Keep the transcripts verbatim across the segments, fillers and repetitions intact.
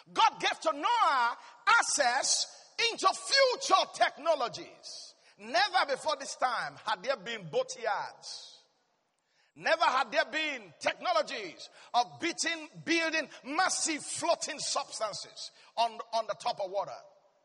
God gave to Noah access into future technologies. Never before this time had there been boat yards. Never had there been technologies of beating, building massive floating substances on, on the top of water.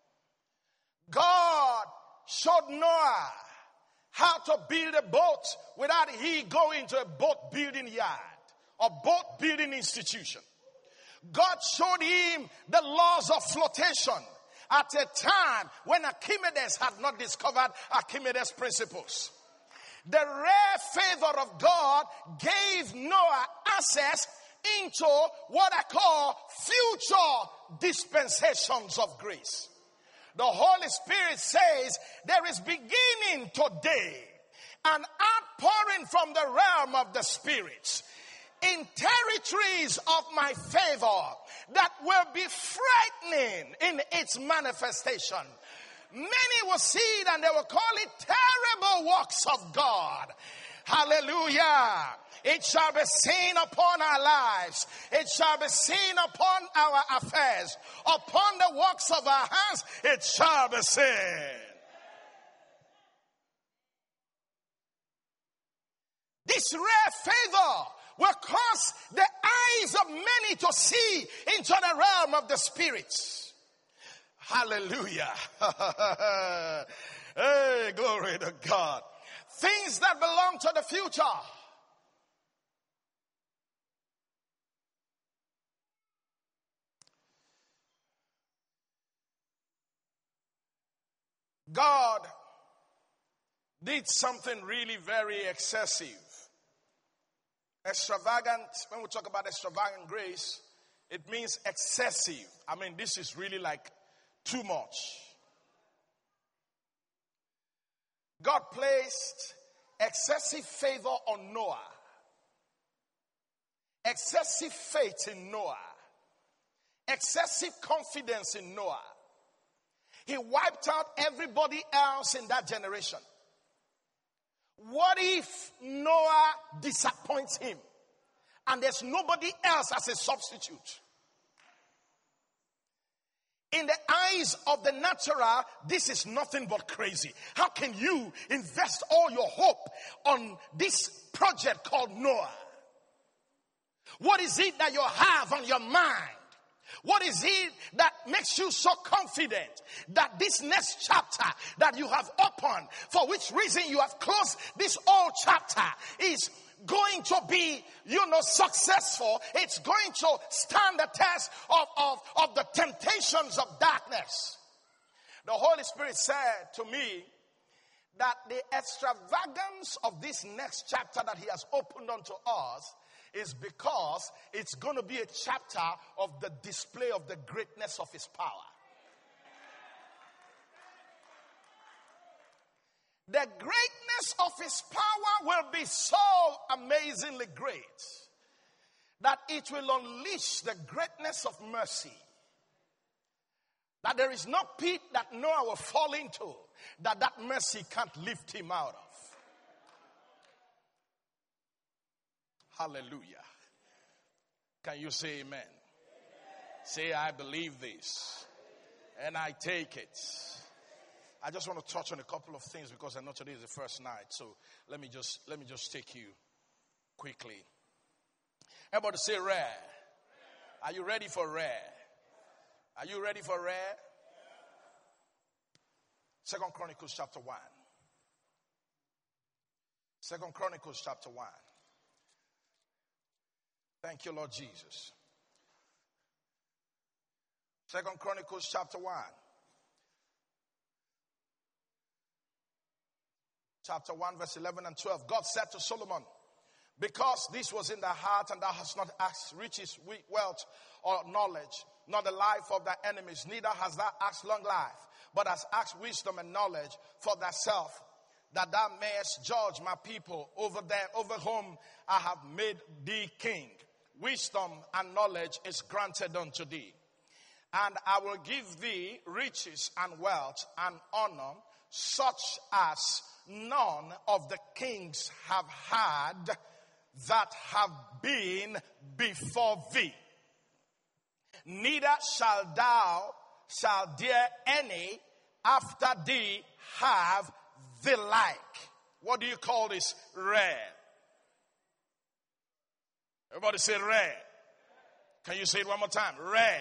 God showed Noah how to build a boat without he going to a boat building yard or boat building institution. God showed him the laws of flotation at a time when Archimedes had not discovered Archimedes' principles. The rare favor of God gave Noah access into what I call future dispensations of grace. The Holy Spirit says there is beginning today an outpouring from the realm of the spirits in territories of my favor that will be frightening in its manifestation. Many will see it and they will call it terrible works of God. Hallelujah. It shall be seen upon our lives. It shall be seen upon our affairs. Upon the works of our hands, it shall be seen. This rare favor will cause the eyes of many to see into the realm of the spirits. Hallelujah. Hey, glory to God. Things that belong to the future. God did something really very excessive. Extravagant, when we talk about extravagant grace, it means excessive. I mean, this is really like too much. God placed excessive favor on Noah. Excessive faith in Noah. Excessive confidence in Noah. He wiped out everybody else in that generation. What if Noah disappoints him and there's nobody else as a substitute? In the eyes of the natural, this is nothing but crazy. How can you invest all your hope on this project called Noah? What is it that you have on your mind? What is it that makes you so confident that this next chapter that you have opened, for which reason you have closed this old chapter, is going to be, you know, successful? It's going to stand the test of, of, of the temptations of darkness. The Holy Spirit said to me that the extravagance of this next chapter that he has opened unto us is because it's going to be a chapter of the display of the greatness of his power. The greatness of his power will be so amazingly great that it will unleash the greatness of mercy. That there is no pit that Noah will fall into that that mercy can't lift him out of. Hallelujah. Can you say amen? Amen? Say, I believe this. And I take it. I just want to touch on a couple of things because I know today is the first night. So let me just let me just take you quickly. Everybody say rare. Are you ready for rare? Are you ready for rare? Second Chronicles chapter one. Second Chronicles chapter one. Thank you, Lord Jesus. Second Chronicles chapter one. Chapter one, verse eleven and twelve. God said to Solomon, because this was in thy heart, and thou hast not asked riches, wealth, or knowledge, nor the life of thy enemies, neither hast thou asked long life, but hast asked wisdom and knowledge for thyself, that thou mayest judge my people over them, over whom I have made thee king. Wisdom and knowledge is granted unto thee. And I will give thee riches and wealth and honor, such as none of the kings have had that have been before thee. neither shall thou, shall there any after thee have the like. What do you call this? Rare. Everybody say rare. Can you say it one more time? Rare.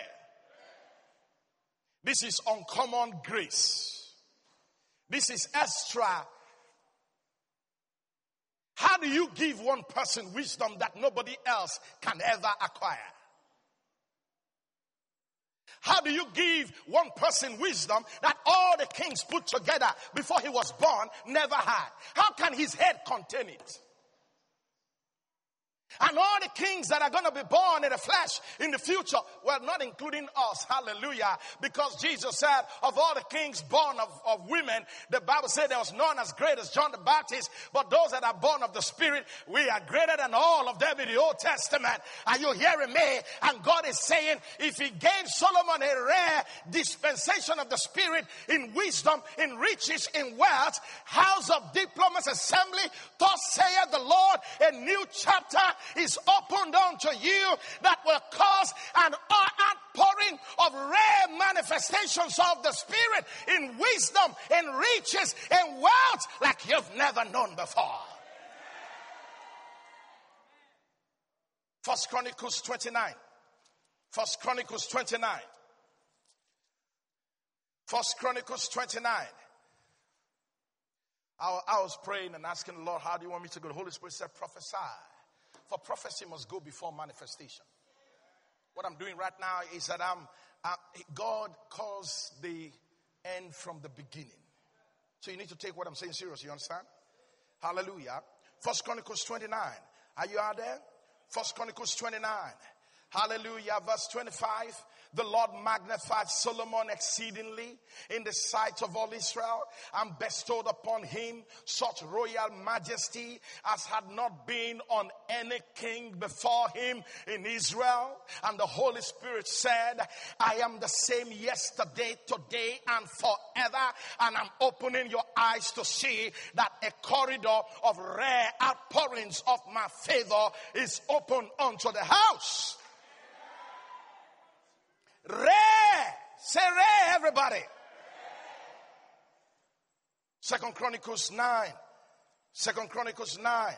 This is uncommon grace. This is extra. How do you give one person wisdom that nobody else can ever acquire? How do you give one person wisdom that all the kings put together before he was born never had? How can his head contain it? And all the kings that are going to be born in the flesh in the future, well, not including us, hallelujah, because Jesus said of all the kings born of, of women, the Bible said there was none as great as John the Baptist, but those that are born of the Spirit, we are greater than all of them in the Old Testament. Are you hearing me? And God is saying, if he gave Solomon a rare dispensation of the Spirit in wisdom, in riches, in wealth, house of diplomas assembly, thus saith the Lord, a new chapter is opened unto you that will cause an outpouring of rare manifestations of the Spirit in wisdom, in riches, in wealth like you've never known before. First Chronicles twenty-nine. First Chronicles twenty-nine. First Chronicles twenty-nine. I, I was praying and asking the Lord, how do you want me to go? The Holy Spirit said, prophesy. For prophecy must go before manifestation. What I'm doing right now is that I'm, uh, God calls the end from the beginning. So you need to take what I'm saying seriously, you understand? Hallelujah. First Chronicles twenty-nine. Are you out there? First Chronicles twenty-nine. Hallelujah. Verse twenty-five. The Lord magnified Solomon exceedingly in the sight of all Israel and bestowed upon him such royal majesty as had not been on any king before him in Israel. And the Holy Spirit said, I am the same yesterday, today, and forever. And I'm opening your eyes to see that a corridor of rare outpourings of my favor is open unto the house. Rare. Say rare, everybody. Second Chronicles nine. Second Chronicles nine.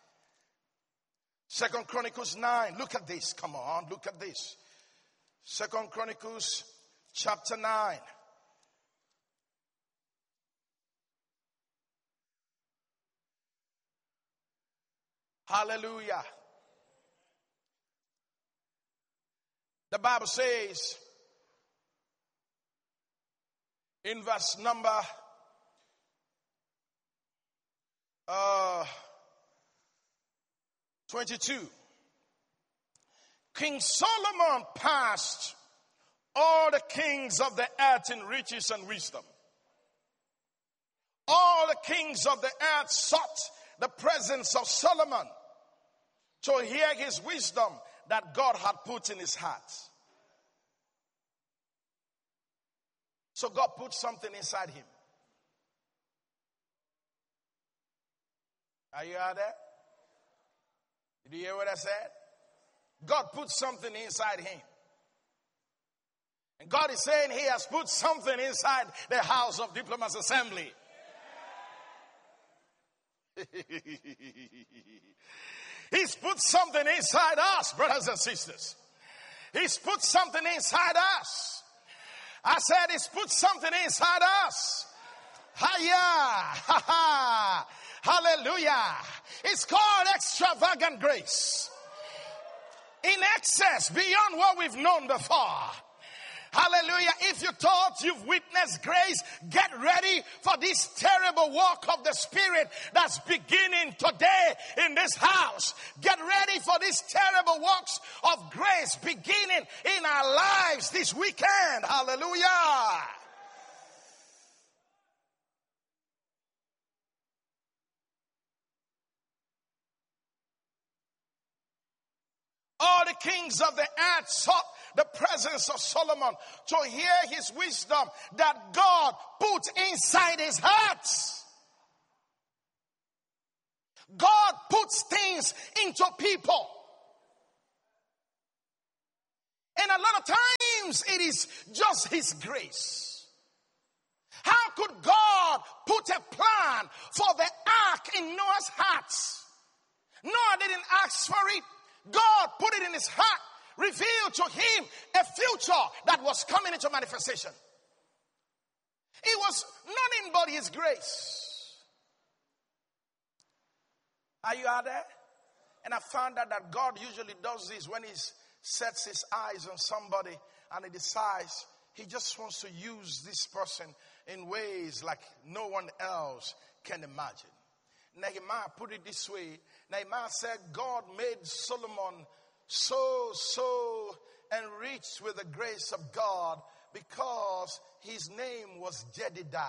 Second Chronicles nine. Look at this. Come on. Look at this. Second Chronicles chapter nine. Hallelujah. The Bible says in verse number uh, twenty-two, King Solomon passed all the kings of the earth in riches and wisdom. All the kings of the earth sought the presence of Solomon to hear his wisdom that God had put in his heart. So God put something inside him. Are you out there? Did you hear what I said? God put something inside him. And God is saying he has put something inside the House of Diplomats Assembly. He's put something inside us, brothers and sisters. He's put something inside us. I said he's put something inside us. Hiya! Ha ha! Hallelujah! It's called extravagant grace. In excess, beyond what we've known before. Hallelujah. If you thought you've witnessed grace, get ready for this terrible work of the Spirit that's beginning today in this house. Get ready for these terrible works of grace beginning in our lives this weekend. Hallelujah. All the kings of the earth sought the presence of Solomon to hear his wisdom that God put inside his heart. God puts things into people. And a lot of times it is just his grace. How could God put a plan for the ark in Noah's heart? Noah didn't ask for it. God put it in his heart, revealed to him a future that was coming into manifestation. It was nothing but his grace. Are you out there? And I found out that God usually does this when he sets his eyes on somebody and he decides he just wants to use this person in ways like no one else can imagine. Nehemiah put it this way. Nehemiah said God made Solomon so, so enriched with the grace of God because his name was Jedidiah.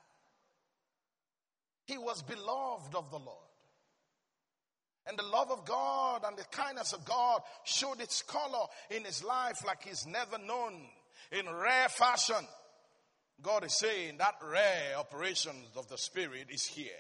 He was beloved of the Lord. And the love of God and the kindness of God showed its color in his life like he's never known, in rare fashion. God is saying that rare operation of the Spirit is here.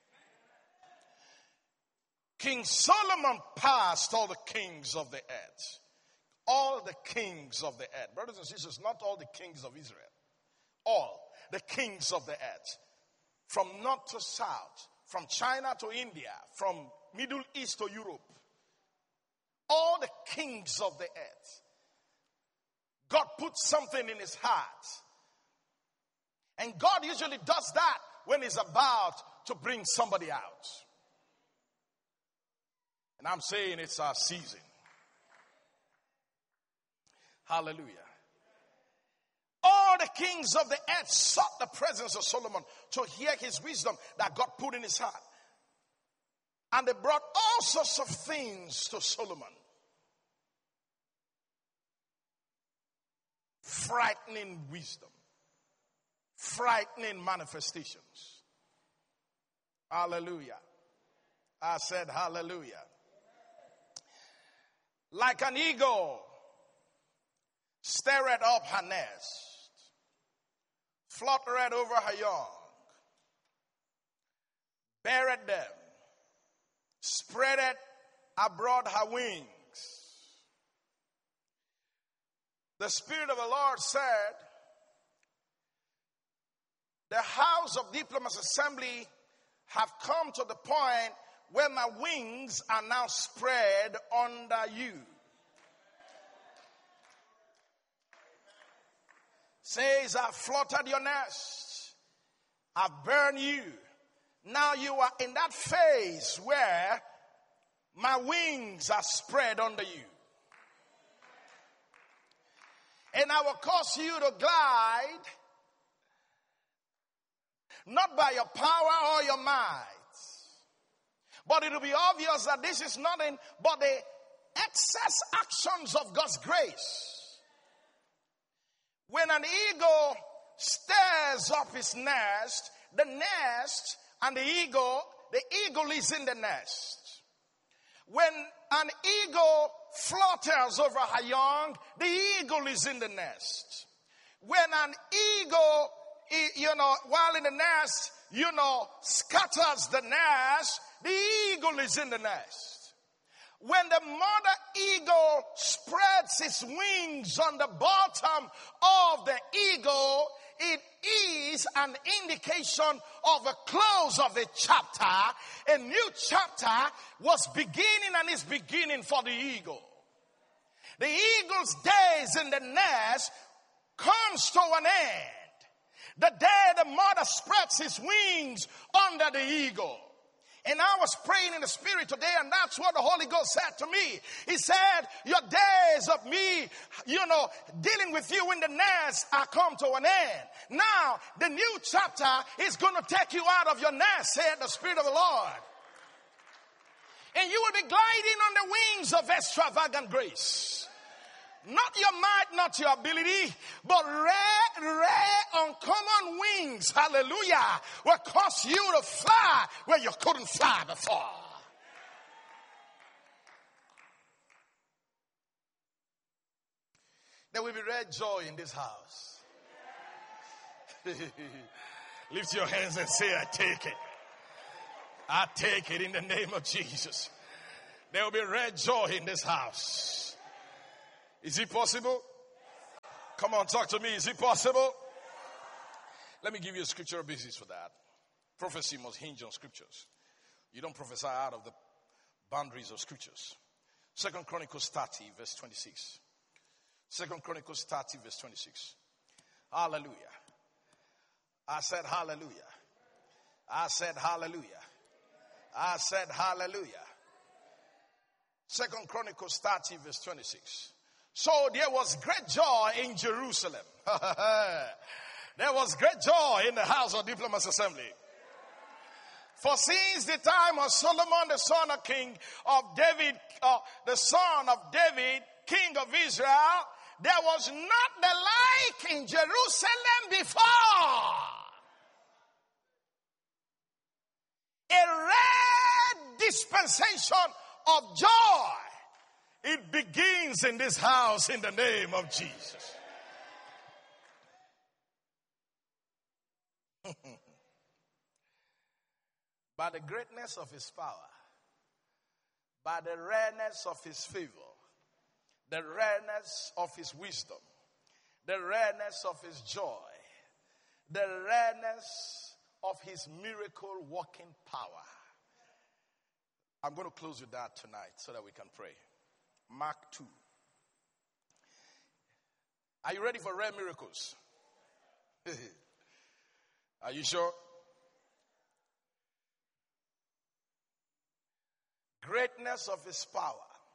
King Solomon passed all the kings of the earth. All the kings of the earth. Brothers and sisters, not all the kings of Israel. All the kings of the earth. From north to south. From China to India. From Middle East to Europe. All the kings of the earth. God put something in his heart. And God usually does that when he's about to bring somebody out. And I'm saying it's our season. Hallelujah. All the kings of the earth sought the presence of Solomon to hear his wisdom that God put in his heart. And they brought all sorts of things to Solomon. Frightening wisdom. Frightening manifestations. Hallelujah. I said hallelujah. Like an eagle, stirred up her nest, fluttered over her young, buried them, spreaded abroad her wings. The Spirit of the Lord said, the house of Diplomat's assembly have come to the point where my wings are now spread under you. Says, I've fluttered your nest. I've burned you. Now you are in that phase where my wings are spread under you. And I will cause you to glide, not by your power or your might. But it will be obvious that this is nothing but the excess actions of God's grace. When an eagle stirs up his nest, the nest and the eagle, the eagle is in the nest. When an eagle flutters over her young, the eagle is in the nest. When an eagle, you know, while in the nest, you know, scatters the nest, the eagle is in the nest. When the mother eagle spreads its wings on the bottom of the eagle, it is an indication of a close of a chapter. A new chapter was beginning and is beginning for the eagle. The eagle's days in the nest comes to an end. The day the mother spreads his wings under the eagle. And I was praying in the Spirit today, and that's what the Holy Ghost said to me. He said, your days of me, you know, dealing with you in the nest are come to an end. Now, the new chapter is going to take you out of your nest, said the Spirit of the Lord. And you will be gliding on the wings of extravagant grace. Not your might, not your ability, but rare, rare, uncommon wings, hallelujah, will cause you to fly where you couldn't fly before. There will be red joy in this house. Lift your hands and say, I take it. I take it in the name of Jesus. There will be red joy in this house. Is it possible? Come on, talk to me. Is it possible? Let me give you a scriptural basis for that. Prophecy must hinge on scriptures. You don't prophesy out of the boundaries of scriptures. Second Chronicles thirty, verse twenty-six. Second Chronicles thirty, verse twenty-six. Hallelujah. I said hallelujah. I said hallelujah. I said hallelujah. Second Chronicles thirty, verse twenty-six. So there was great joy in Jerusalem. There was great joy in the house of Diplomats Assembly. For since the time of Solomon, the son of King of David, uh, the son of David, king of Israel, there was not the like in Jerusalem before. A rare dispensation of joy. It begins in this house in the name of Jesus. By the greatness of his power, by the rareness of his favor, the rareness of his wisdom, the rareness of his joy, the rareness of his miracle working power. I'm going to close with that tonight so that we can pray. Mark two. Are you ready for rare miracles? Are you sure? Greatness of his power,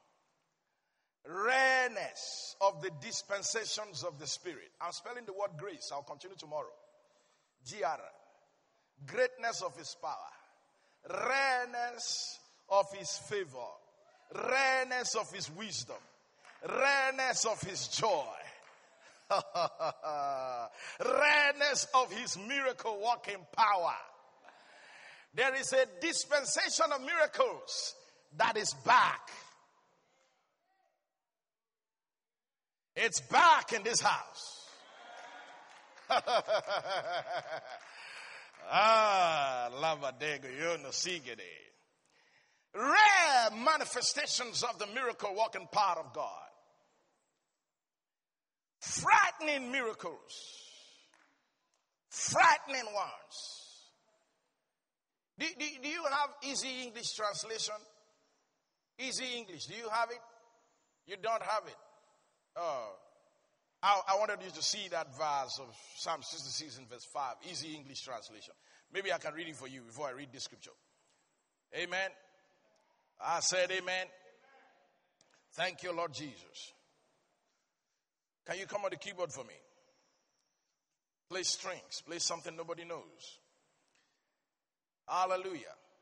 rareness of the dispensations of the Spirit. I'm spelling the word grace. I'll continue tomorrow. G R. Greatness of his power, rareness of his favor, rareness of his wisdom, rareness of his joy, rareness of his miracle working power. There is a dispensation of miracles that is back. It's back in this house. Ah, lavadego, you no sigede. Rare manifestations of the miracle working power of God. Frightening miracles. Frightening ones. Do, do, do you have easy English translation? Easy English. Do you have it? You don't have it. Oh. I, I wanted you to see that verse of Psalm sixty-six and verse five. Easy English translation. Maybe I can read it for you before I read this scripture. Amen. I said amen. Thank you, Lord Jesus. Can you come on the keyboard for me? Play strings. Play something nobody knows. Hallelujah.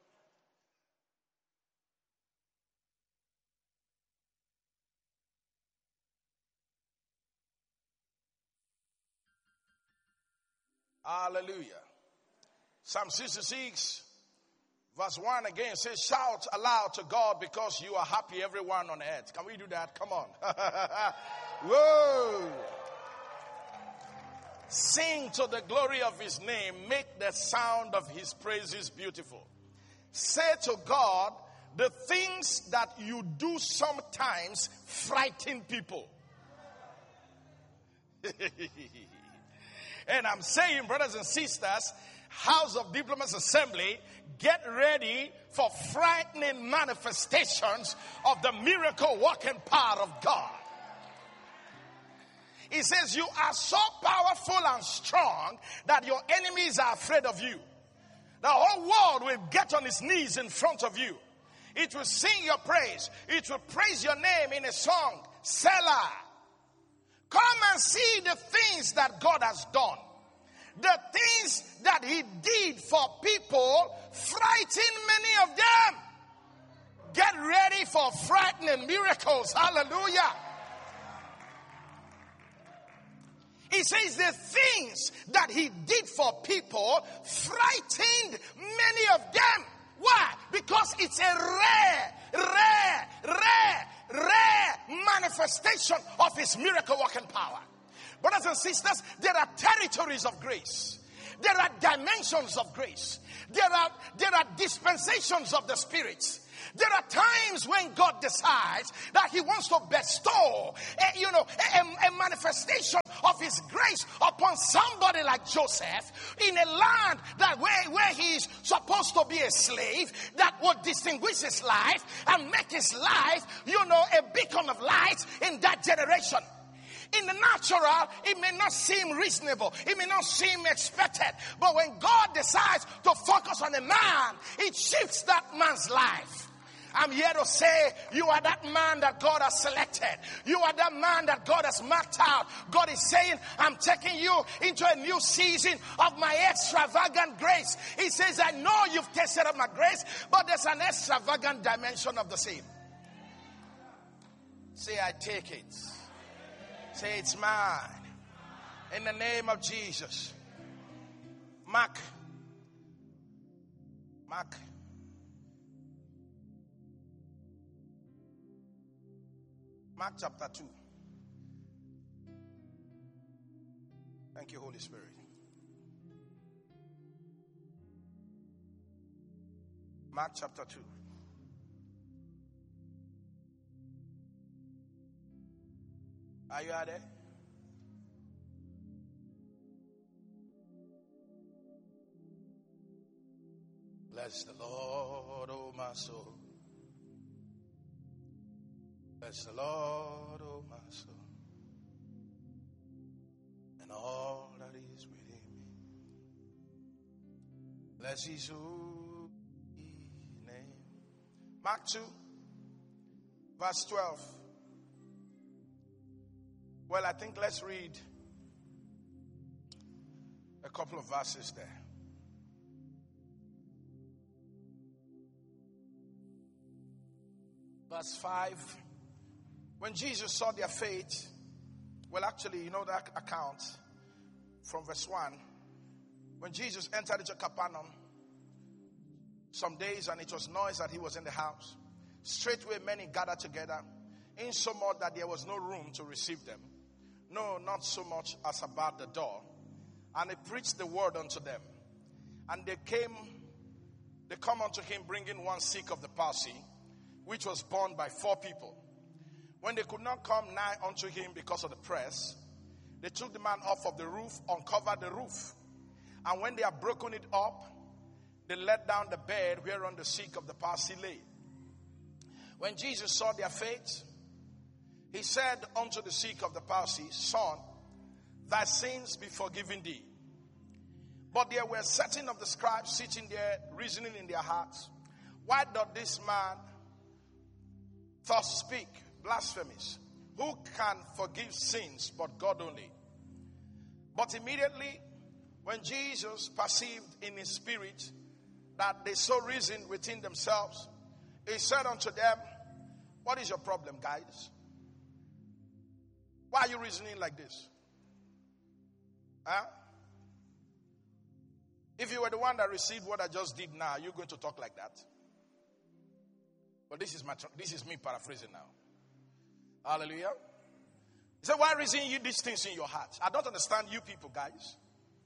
Hallelujah. Psalm sixty-six, verse one again says, shout aloud to God because you are happy, everyone on earth. Can we do that? Come on. Whoa. Sing to the glory of his name. Make the sound of his praises beautiful. Say to God, the things that you do sometimes frighten people. And I'm saying, brothers and sisters, House of Diplomats Assembly, get ready for frightening manifestations of the miracle working power of God. He says you are so powerful and strong that your enemies are afraid of you. The whole world will get on its knees in front of you. It will sing your praise. It will praise your name in a song. Selah. Come and see the things that God has done. The things that he did for people frighten many of them. Get ready for frightening miracles. Hallelujah. He says the things that he did for people frightened many of them. Why? Because it's a rare, rare, rare, rare manifestation of his miracle working power. Brothers and sisters, there are territories of grace. There are dimensions of grace. There are, there are dispensations of the spirits. There are times when God decides that he wants to bestow, a, you know, a, a manifestation of his grace upon somebody like Joseph in a land that where, where he is supposed to be a slave, that would distinguish his life and make his life, you know, a beacon of light in that generation. In the natural, it may not seem reasonable. It may not seem expected. But when God decides to focus on a man, it shifts that man's life. I'm here to say, you are that man that God has selected. You are that man that God has marked out. God is saying, I'm taking you into a new season of my extravagant grace. He says, I know you've tasted of my grace, but there's an extravagant dimension of the same. Say, I take it. Say, it's mine. In the name of Jesus. Mark. Mark. Mark chapter two. Thank you, Holy Spirit. Mark chapter two. Are you out there? Bless the Lord, oh my soul. Bless the Lord, oh my soul, and all that is within me. Bless his holy name. Mark two, verse twelve. Well, I think let's read a couple of verses there. Verse five. When Jesus saw their faith, well, actually, you know that account from verse one. When Jesus entered into Capernaum, some days, and it was noise that he was in the house, straightway many gathered together, insomuch that there was no room to receive them. No, not so much as about the door. And he preached the word unto them. And they came, they come unto him, bringing one sick of the palsy, which was borne by four people. When they could not come nigh unto him because of the press, they took the man off of the roof, uncovered the roof. And when they had broken it up, they let down the bed whereon the sick of the palsy lay. When Jesus saw their faith, he said unto the sick of the palsy, Son, thy sins be forgiven thee. But there were certain of the scribes sitting there, reasoning in their hearts, why doth this man thus speak? Blasphemies. Who can forgive sins but God only? But immediately, when Jesus perceived in his spirit that they so reasoned within themselves, he said unto them, what is your problem, guys? Why are you reasoning like this? Huh? If you were the one that received what I just did now, you're going to talk like that. But this is my this is me paraphrasing now. Hallelujah. He said, why reason you these things in your heart? I don't understand you people, guys.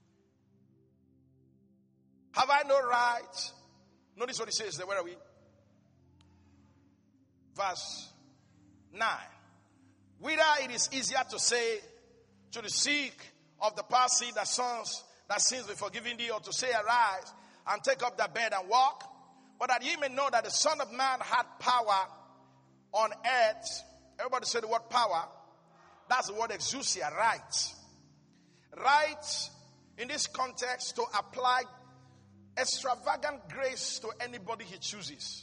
Have I no right? Notice what he says there. Where are we? Verse nine. Whether it is easier to say to the sick of the palsy that sons that sins be forgiven thee, or to say arise and take up thy bed and walk, but that ye may know that the Son of Man had power on earth. Everybody say the word power. That's the word exousia, right. Right in this context to apply extravagant grace to anybody he chooses.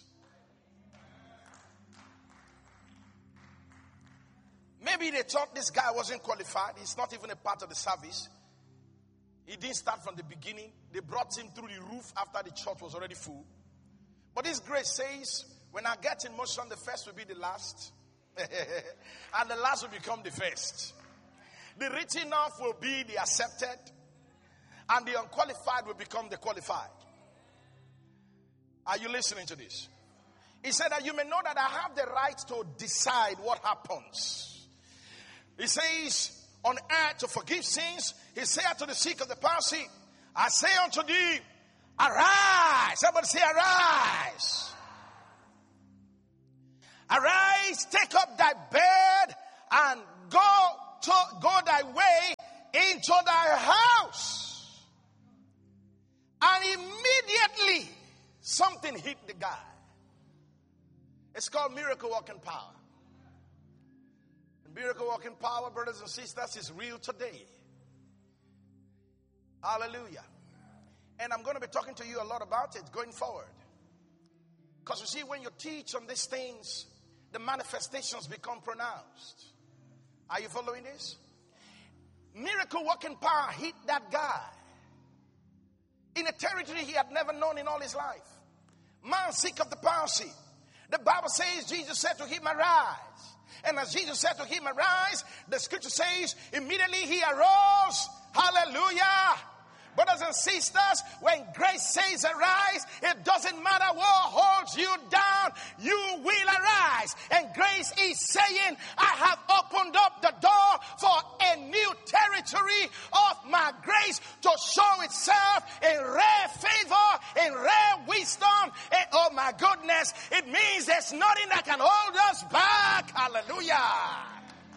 Maybe they thought this guy wasn't qualified. He's not even a part of the service. He didn't start from the beginning. They brought him through the roof after the church was already full. But this grace says, when I get in motion, the first will be the last. And the last will become the first. The written off will be the accepted. And the unqualified will become the qualified. Are you listening to this? He said that you may know that I have the right to decide what happens. He says, on earth to forgive sins. He said to the sick of the palsy, I say unto thee, arise. Somebody say, arise. Arise, take up thy bed, and go to, go thy way into thy house. And immediately, something hit the guy. It's called miracle working power. And miracle working power, brothers and sisters, is real today. Hallelujah. And I'm going to be talking to you a lot about it going forward. Because you see, when you teach on these things, the manifestations become pronounced. Are you following this? Miracle working power hit that guy in a territory he had never known in all his life. Man sick of the palsy. The Bible says Jesus said to him, arise. And as Jesus said to him, arise, the scripture says immediately he arose. Hallelujah. Brothers and sisters, when grace says arise, it doesn't matter what holds you down, you will arise. And grace is saying, I have opened up the door for a new territory of my grace to show itself in rare favor, in rare wisdom. And oh my goodness, it means there's nothing that can hold us back. Hallelujah.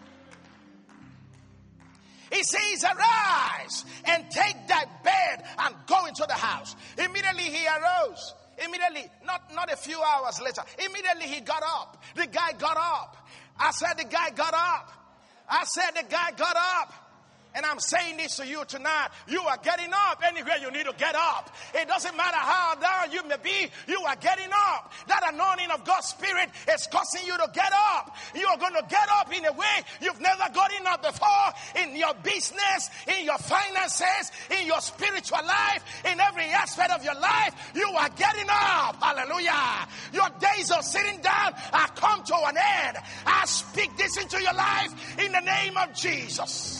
He says, arise and take thy bed and go into the house. Immediately he arose. Immediately, not, not a few hours later, immediately he got up. The guy got up. I said the guy got up. I said the guy got up. And I'm saying this to you tonight. You are getting up anywhere you need to get up. It doesn't matter how down you may be. You are getting up. That anointing of God's Spirit is causing you to get up. You are going to get up in a way you've never gotten up before. In your business, in your finances, in your spiritual life, in every aspect of your life. You are getting up. Hallelujah. Your days of sitting down are come to an end. I speak this into your life in the name of Jesus.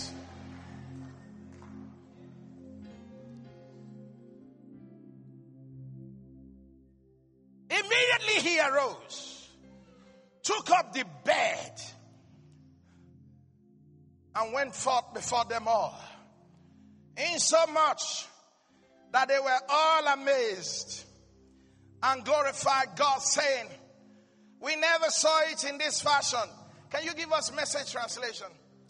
Immediately he arose, took up the bed, and went forth before them all, insomuch that they were all amazed and glorified God, saying, we never saw it in this fashion. Can you give us Message translation?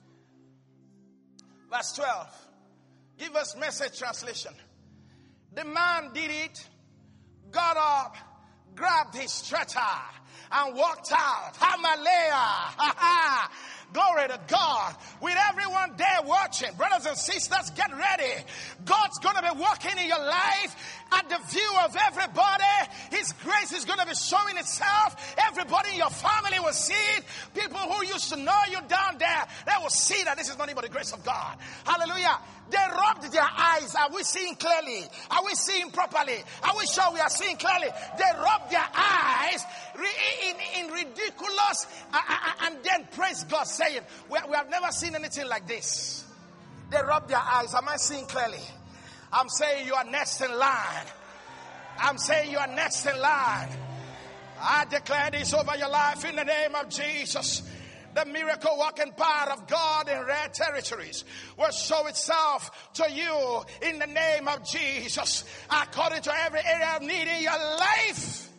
Verse twelve. Give us Message translation. The man did it, got up, grabbed his stretcher and walked out. Himalaya. Glory to God. With everyone there watching, brothers and sisters, get ready. God's going to be working in your life at the view of everybody. His grace is going to be showing itself. Everybody in your family will see it. People who used to know you down there, they will see that this is nothing but the grace of God. Hallelujah. They rubbed their eyes. Are we seeing clearly? Are we seeing properly? Are we sure we are seeing clearly? They rubbed their eyes in, in ridiculous and then praise God, saying, we, we have never seen anything like this. They rubbed their eyes. Am I seeing clearly? I'm saying you are next in line. I'm saying you are next in line. I declare this over your life in the name of Jesus. The miracle working power of God in rare territories will show itself to you in the name of Jesus, according to every area of need in your life.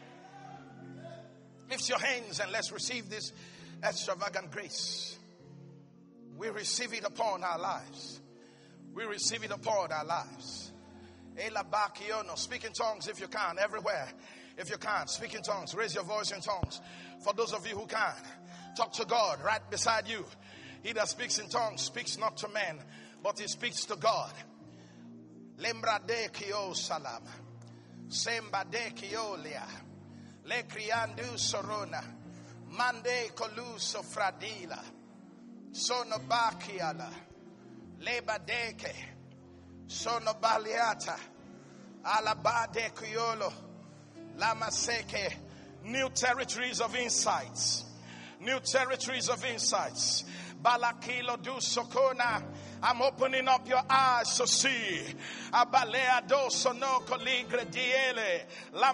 Lift your hands and let's receive this extravagant grace. We receive it upon our lives. We receive it upon our lives. Speak in tongues if you can, everywhere. If you can, speak in tongues. Raise your voice in tongues. For those of you who can, talk to God right beside you. He that speaks in tongues speaks not to men, but he speaks to God. Lembra de kio salam. Semba de kiolia. Le criandu sorona. Mande kolu sofradila. Sono bakiala. Leba deke. Sono baliata. Alaba de kiolo. Lama seke. New territories of insights. New territories of insights. Balakilo du sokona. I'm opening up your eyes to see. Abalea do sono coligre diele.